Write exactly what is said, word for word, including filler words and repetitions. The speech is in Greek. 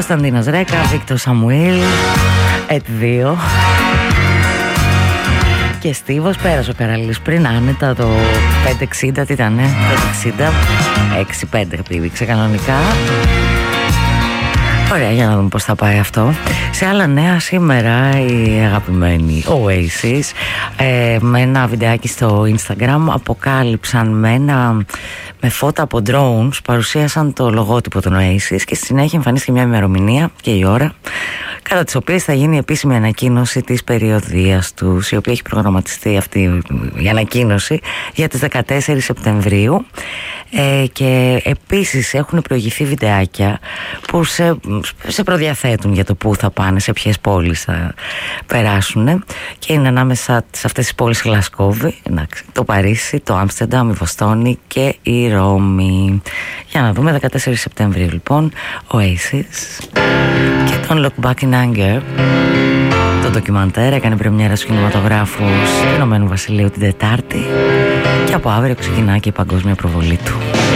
Κωνσταντίνος Ρέκα, Βίκτορ Σαμουήλ, Ετ δύο και Στίβος. Πέρασε ο Καραλής πριν άνετα το πέντε εξήντα, τι ήτανε, πέντε εξήντα, έξι πέντε πήγε κανονικά. Ωραία, για να δούμε πώς θα πάει αυτό. Σε άλλα νέα, σήμερα οι αγαπημένοι Oasis ε, με ένα βιντεάκι στο Instagram αποκάλυψαν με ένα με φώτα από drones, παρουσίασαν το λογότυπο των Oasis και στη συνέχεια εμφανίστηκε μια ημερομηνία και η ώρα κατά τις οποίες θα γίνει η επίσημη ανακοίνωση της περιοδίας τους, η οποία έχει προγραμματιστεί αυτή η ανακοίνωση για τις δεκατέσσερις Σεπτεμβρίου. Ε, και επίσης έχουν προηγηθεί βιντεάκια που σε, σε προδιαθέτουν για το πού θα πάνε, σε ποιες πόλεις θα περάσουν, και είναι ανάμεσα σε αυτές τις πόλεις Γλασκόβη, εντάξει, το Παρίσι, το Άμστερνταμ, η Βοστόνη και η Ρώμη. Για να δούμε, δεκατέσσερις Σεπτεμβρίου λοιπόν, Oasis και τον Look Back in Anger. Το ντοκιμαντέρ έκανε πρεμιέρα στους κινηματογράφους του Ηνωμένου Βασιλείου την Τετάρτη και από αύριο ξεκινά και η παγκόσμια προβολή του.